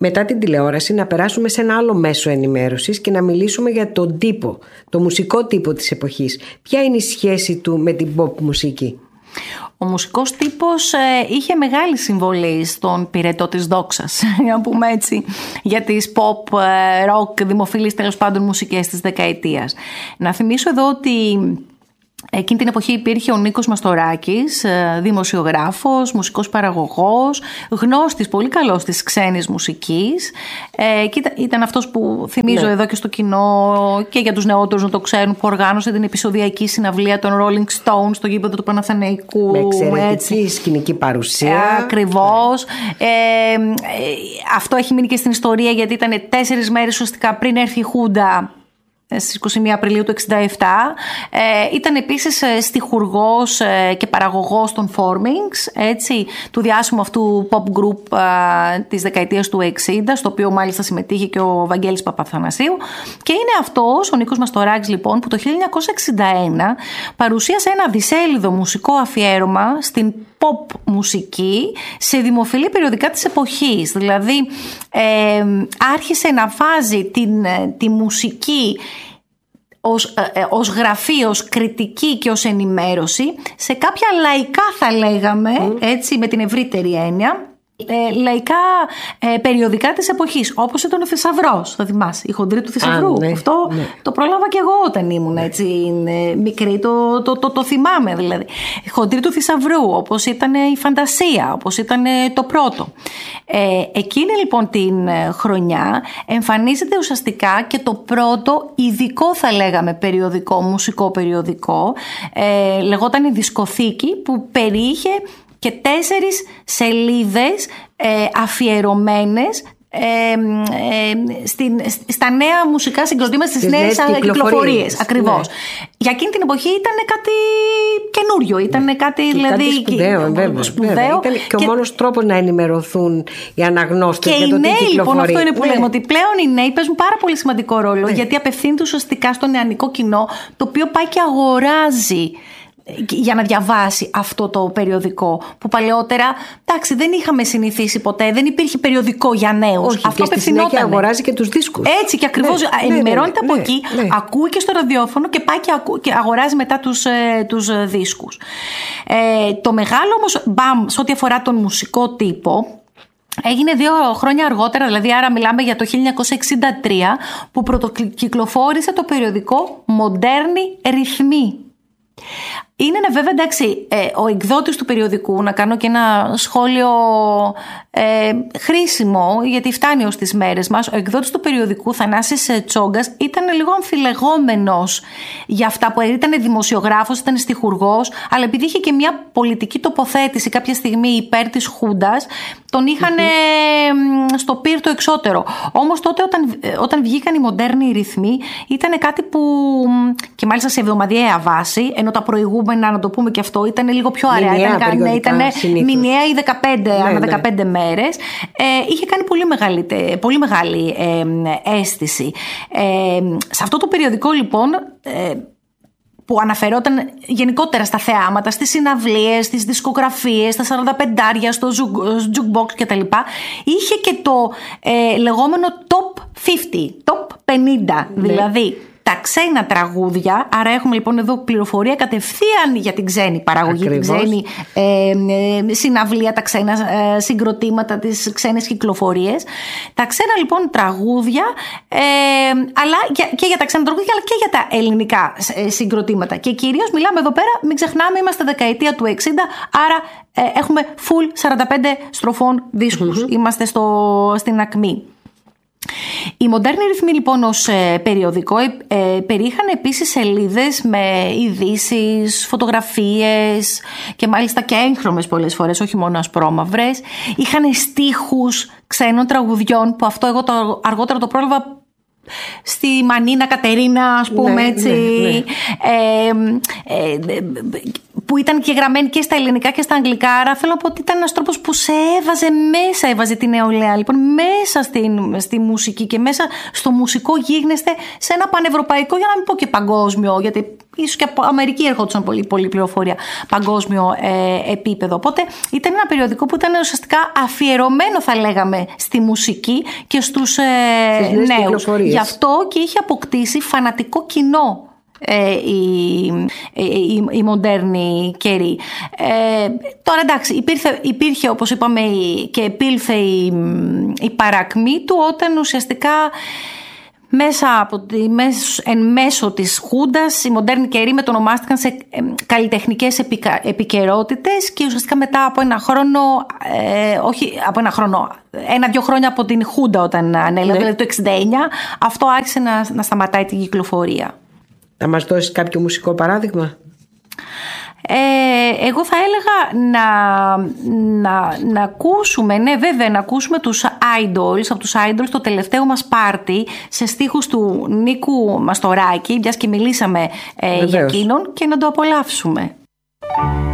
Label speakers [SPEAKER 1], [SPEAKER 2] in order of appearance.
[SPEAKER 1] μετά την τηλεόραση να περάσουμε σε ένα άλλο μέσο ενημέρωσης και να μιλήσουμε για τον τύπο, το μουσικό τύπο της εποχής. Ποια είναι η σχέση του με την pop μουσική?
[SPEAKER 2] Ο μουσικός τύπος είχε μεγάλη συμβολή στον πυρετό της δόξας, να πούμε έτσι, για τις pop, rock, δημοφιλείς τέλος πάντων μουσικές της δεκαετίας. Να θυμίσω εδώ ότι εκείνη την εποχή υπήρχε ο Νίκος Μαστοράκης, δημοσιογράφος, μουσικός παραγωγός, γνώστης, πολύ καλός της ξένης μουσικής, και ήταν αυτός που θυμίζω εδώ και στο κοινό και για τους νεότερους να το ξέρουν, που οργάνωσε την επεισοδιακή συναυλία των Rolling Stones στο γήπεδο του Παναθηναϊκού.
[SPEAKER 1] Με εξαιρετική σκηνική παρουσία.
[SPEAKER 2] Ακριβώς. Αυτό έχει μείνει και στην ιστορία, γιατί ήταν 4 μέρες ουσιαστικά πριν έρθει η Χούντα, στις 21 Απριλίου του 1967. Ήταν επίσης στιχουργός και παραγωγός των Formings, έτσι, του διάσημου αυτού pop group της δεκαετίας του 60, στο οποίο μάλιστα συμμετείχε και ο Βαγγέλης Παπαθανασίου. Και είναι αυτός ο Νίκος Μαστοράκης, λοιπόν, που το 1961 παρουσίασε ένα δισέλιδο μουσικό αφιέρωμα στην pop μουσική σε δημοφιλή περιοδικά της εποχής. Δηλαδή άρχισε να βάζει τη μουσική ως γραφή, ως κριτική και ως ενημέρωση σε κάποια λαϊκά, θα λέγαμε, έτσι, με την ευρύτερη έννοια, λαϊκά περιοδικά της εποχής, όπως ήταν ο Θησαυρός, θα θυμάσαι, η Χοντρή του Θησαυρού. Αυτό το πρόλαβα και εγώ όταν ήμουν έτσι μικρή, το θυμάμαι δηλαδή. Η Χοντρή του Θησαυρού, όπως ήταν η Φαντασία, όπως ήταν το πρώτο. Εκείνη λοιπόν την χρονιά εμφανίζεται ουσιαστικά και το πρώτο ειδικό, θα λέγαμε, περιοδικό, μουσικό περιοδικό, λεγόταν η Δισκοθήκη, που περιείχε και 4 σελίδες αφιερωμένες στα νέα μουσικά συγκροτήματα, στις νέες κυκλοφορίες. Ακριβώς. Ναι. Για εκείνη την εποχή ήταν κάτι καινούριο, ήταν κάτι,
[SPEAKER 1] και
[SPEAKER 2] δηλαδή,
[SPEAKER 1] κάτι σπουδαίο, βέβαια. Ήταν και ο μόνος τρόπος να ενημερωθούν οι αναγνώστες για το τι κυκλοφορεί. Λοιπόν, αυτό είναι που λέμε, ότι πλέον οι νέοι παίζουν πάρα πολύ σημαντικό ρόλο, γιατί απευθύνονται ουσιαστικά στο νεανικό κοινό, το οποίο πάει και αγοράζει για να διαβάσει αυτό το περιοδικό, που παλαιότερα, εντάξει, δεν είχαμε συνηθίσει ποτέ, δεν υπήρχε περιοδικό για νέους. Όχι, αυτό απευθυνόταν. Και αγοράζει και τους δίσκους.
[SPEAKER 2] Έτσι, και ακριβώς ενημερώνεται από εκεί, ακούει και στο ραδιόφωνο και πάει και αγοράζει μετά τους δίσκους. Το μεγάλο όμως μπαμ σε ό,τι αφορά τον μουσικό τύπο έγινε 2 χρόνια αργότερα, δηλαδή άρα μιλάμε για το 1963, που πρωτοκυκλοφόρησε το περιοδικό Μοντέρνη Ρυθμοί. Είναι βέβαια, εντάξει, ο εκδότης του περιοδικού, να κάνω και ένα σχόλιο χρήσιμο, γιατί φτάνει ως τις μέρες μας, ο εκδότης του περιοδικού, Θανάσης Τσόγκας, ήταν λίγο αμφιλεγόμενος για αυτά που ήταν δημοσιογράφος, ήταν στιχουργός, αλλά επειδή είχε και μια πολιτική τοποθέτηση κάποια στιγμή υπέρ της Χούντας, τον είχαν στο πυρ το εξώτερο. Όμως τότε όταν βγήκαν οι μοντέρνοι ρυθμοί, ήταν κάτι που, και μάλιστα σε εβδομαδιαία βάση, ενώ τα προηγούμενα, να το πούμε και αυτό, ήταν λίγο πιο αραιά, ήταν μηνιαία ή 15 μέρες. Είχε κάνει πολύ μεγάλη αίσθηση. Σε αυτό το περιοδικό, λοιπόν, που αναφερόταν γενικότερα στα θεάματα, στις συναυλίες, στις δισκογραφίες, στα 45, στο jukebox κτλ. Είχε και το λεγόμενο top 50, top 50, δηλαδή τα ξένα τραγούδια. Άρα έχουμε λοιπόν εδώ πληροφορία κατευθείαν για την ξένη παραγωγή, ακριβώς, την ξένη συναυλία, τα ξένα συγκροτήματα, τις ξένες κυκλοφορίες. Τα ξένα λοιπόν τραγούδια, αλλά και για τα ξένα τραγούδια, αλλά και για τα ελληνικά συγκροτήματα. Και κυρίως μιλάμε εδώ πέρα, μην ξεχνάμε, είμαστε δεκαετία του 60, άρα έχουμε full 45 στροφών δίσκους. Είμαστε στην ακμή. Οι μοντέρνοι ρυθμοί, λοιπόν, ως περιοδικό περιείχαν επίσης σελίδες με ειδήσεις, φωτογραφίες και μάλιστα και έγχρωμες πολλές φορές, όχι μόνο ασπρόμαυρες. Είχαν στίχους ξένων τραγουδιών, που αυτό εγώ αργότερα το πρόλαβα στη Μανίνα Κατερίνα, ας πούμε, έτσι. που ήταν και γραμμένη και στα ελληνικά και στα αγγλικά. Άρα θέλω να πω ότι ήταν ένας τρόπος που σε έβαζε την νεολαία. Λοιπόν, μέσα στη μουσική και μέσα στο μουσικό γίγνεσθε σε ένα πανευρωπαϊκό, για να μην πω και παγκόσμιο, γιατί ίσως και από Αμερική ερχόντουσαν πολύ πληροφορία, παγκόσμιο επίπεδο. Οπότε ήταν ένα περιοδικό που ήταν ουσιαστικά αφιερωμένο, θα λέγαμε, στη μουσική και στους νέους. Γι' αυτό και είχε αποκτήσει φανατικό κοινό η μοντέρνη καιρή. Τώρα εντάξει, υπήρχε όπως είπαμε και επήλθε η παρακμή του όταν ουσιαστικά εν μέσω της Χούντας οι μοντέρνοι καιροί μετονομάστηκαν σε καλλιτεχνικές επικαιρότητες και ουσιαστικά μετά από ένα χρόνο, όχι από ένα χρόνο, 1-2 χρόνια από την Χούντα όταν ανέλαβε, δηλαδή το 1969, αυτό άρχισε να σταματάει την κυκλοφορία.
[SPEAKER 1] Θα μας δώσεις κάποιο μουσικό παράδειγμα?
[SPEAKER 2] Εγώ θα έλεγα να ακούσουμε, ναι βέβαια, να ακούσουμε τους Idols, από τους Idols το τελευταίο μας πάρτι σε στίχους του Νίκου Μαστοράκη, μιας και μιλήσαμε για εκείνον, και να το απολαύσουμε.